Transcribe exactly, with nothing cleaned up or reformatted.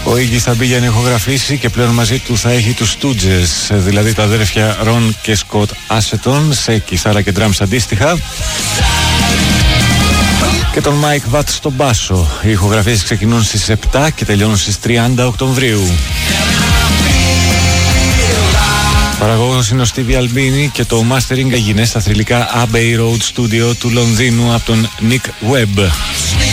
Ο Iggy θα μπει για να ηχογραφήσει και πλέον μαζί του θα έχει τους Stooges, δηλαδή τα αδέρφια Ron και Scott Asheton, σε κιθάρα και drums αντίστοιχα, και τον Mike Watt στον μπάσο. Οι ηχογραφίες ξεκινούν στις επτά και τελειώνουν στις τριάντα Οκτωβρίου. Παραγωγός είναι ο Stevie Albini και το mastering έγινε στα θρυλικά Abbey Road Studio του Λονδίνου από τον Nick Webb.